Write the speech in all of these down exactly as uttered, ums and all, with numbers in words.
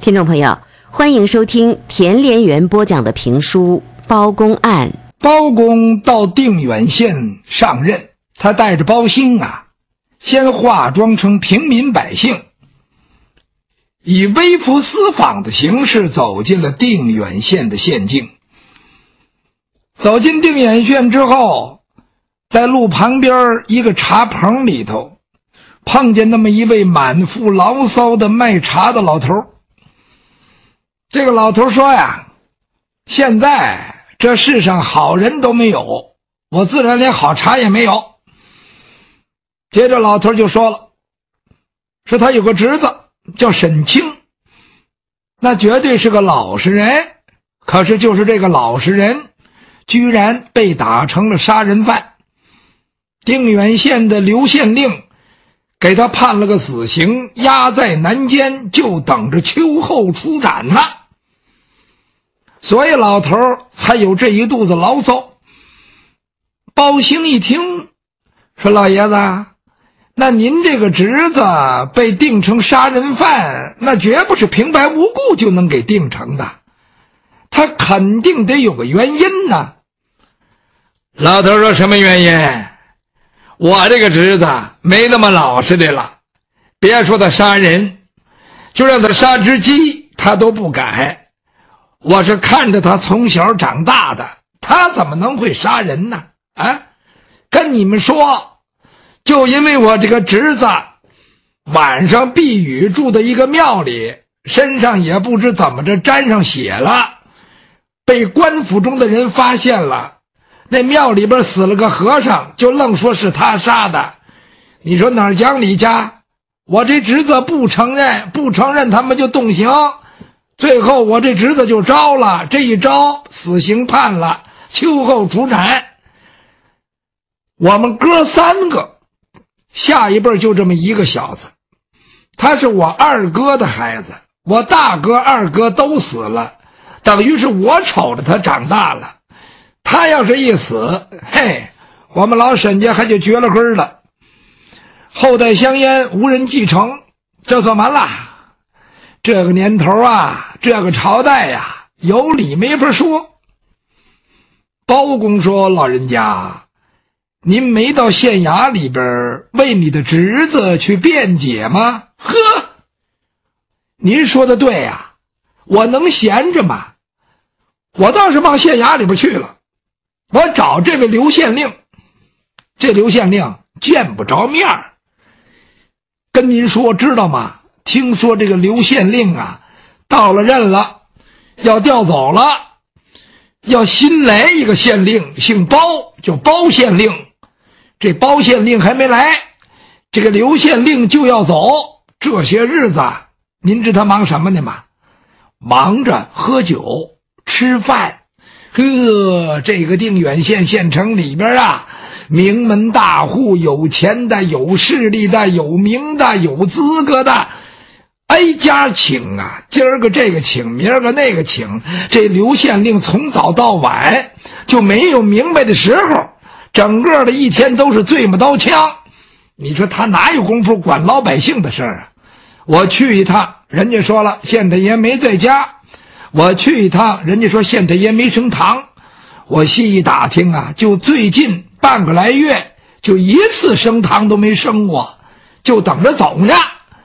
听众朋友，欢迎收听田连元播讲的评书《包公案》。 包公到定远县上任，他带着包兴啊，先化妆成平民百姓，以微服私访的形式走进了定远县的县境。走进定远县之后，在路旁边一个茶棚里头，碰见那么一位满腹牢骚的卖茶的老头。这个老头说呀，现在这世上好人都没有，我自然连好茶也没有。接着老头就说了，说他有个侄子叫沈清，那绝对是个老实人，可是就是这个老实人居然被打成了杀人犯。定远县的刘县令给他判了个死刑，押在南监，就等着秋后出斩了。所以老头才有这一肚子牢骚。包兴一听说，老爷子，那您这个侄子被定成杀人犯，那绝不是平白无故就能给定成的，他肯定得有个原因呢。老头说，什么原因？我这个侄子没那么老实的了，别说他杀人，就让他杀只鸡他都不敢。我是看着他从小长大的，他怎么能会杀人呢？啊，跟你们说，就因为我这个侄子晚上避雨住的一个庙里，身上也不知怎么着沾上血了，被官府中的人发现了，那庙里边死了个和尚，就愣说是他杀的。你说哪儿讲理去？我这侄子不承认，不承认他们就动刑，最后我这侄子就招了，这一招死刑判了，秋后处斩。我们哥三个，下一辈就这么一个小子，他是我二哥的孩子，我大哥二哥都死了，等于是我瞅着他长大了。他要是一死，嘿，我们老沈家还就绝了根了，后代香烟无人继承，这算完了。这个年头啊，这个朝代呀，有理没法说。包公说，老人家，您没到县衙里边为你的侄子去辩解吗？呵，您说的对呀，我能闲着吗？我倒是往县衙里边去了，我找这位刘县令。这刘县令见不着面儿，跟您说知道吗？听说这个刘县令啊，到了任了，要调走了，要新来一个县令，姓包，叫包县令。这包县令还没来，这个刘县令就要走。这些日子您知他忙什么呢吗？忙着喝酒吃饭。呵，这个定远县县城里边啊，名门大户，有钱的，有势力的，有名的，有资格的，挨家请啊，今儿个这个请，明儿个那个请。这刘县令从早到晚就没有明白的时候，整个的一天都是醉马刀枪。你说他哪有功夫管老百姓的事儿啊？我去一趟，人家说了县太爷没在家；我去一趟，人家说县太爷没升堂。我细一打听啊，就最近半个来月，就一次升堂都没升过，就等着走呢。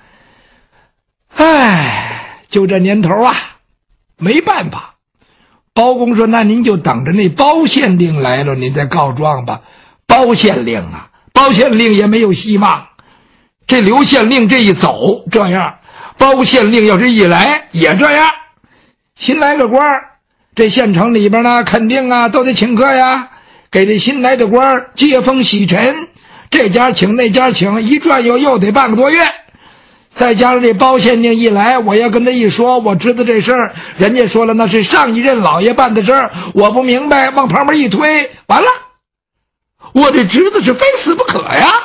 唉，就这年头啊，没办法。包公说，那您就等着那包县令来了，您再告状吧。包县令啊，包县令也没有希望。这刘县令这一走这样，包县令要是一来也这样。新来个官儿，这县城里边呢，肯定啊都得请客呀，给这新来的官儿接风洗尘，这家请那家请，一转悠又得半个多月。再加上这包县令一来，我要跟他一说我知道这事儿，人家说了那是上一任老爷办的事儿，我不明白，往旁边一推，完了，我这侄子是非死不可呀。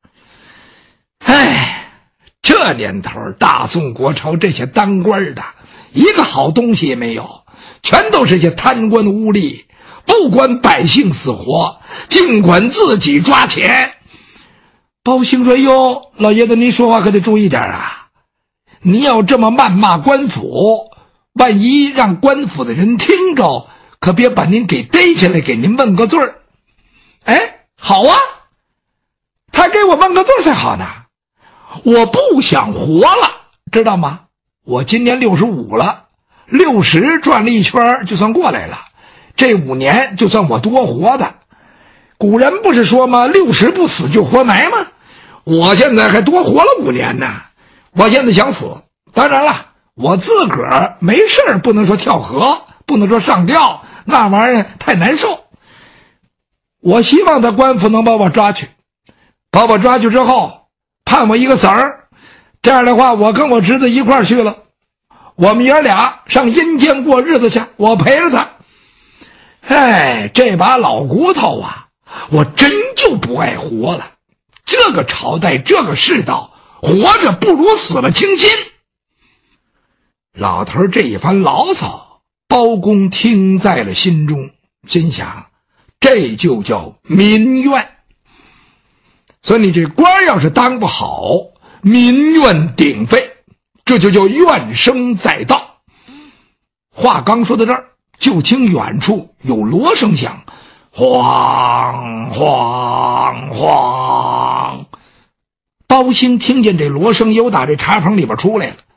唉，这年头大宋国朝这些当官的一个好东西也没有，全都是些贪官污吏，不管百姓死活，尽管自己抓钱。包兴说，哟，老爷子您说话可得注意点啊， 你要这么谩骂官府，万一让官府的人听着，可别把您给逮起来，给您问个罪儿。哎，好啊，他给我问个罪才好呢。我不想活了，知道吗？我今年六十五了，六十转了一圈就算过来了，这五年就算我多活的。古人不是说吗？六十不死就活埋吗？我现在还多活了五年呢。我现在想死，当然了，我自个儿没事不能说跳河，不能说上吊，那玩意儿太难受。我希望他官府能把我抓去，把我抓去之后判我一个死儿，这样的话我跟我侄子一块儿去了，我们爷俩上阴间过日子去，我陪着他。哎，这把老骨头啊，我真就不爱活了。这个朝代，这个世道，活着不如死了清心。老头这一番牢骚，包公听在了心中，心想这就叫民怨。所以你这官要是当不好，民怨鼎沸，这就叫怨声载道。话刚说到这儿，就听远处有锣声响，晃晃晃。包兴听见这锣声由打这茶棚里边出来了，